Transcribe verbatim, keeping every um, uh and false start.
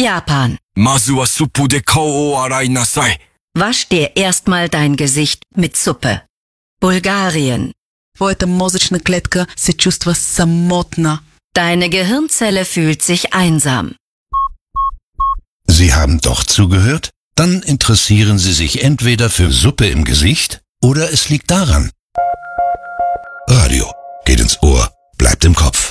Japan. まずはスープで顔を洗いなさい。 Wasch dir erstmal dein Gesicht mit Suppe. Bulgarien. Твоята мозъчна клетка се чувства самотна. Deine Gehirnzelle fühlt sich einsam. Sie haben doch zugehört? Dann interessieren Sie sich entweder für Suppe im Gesicht oder es liegt daran. Radio geht ins Ohr, bleibt im Kopf.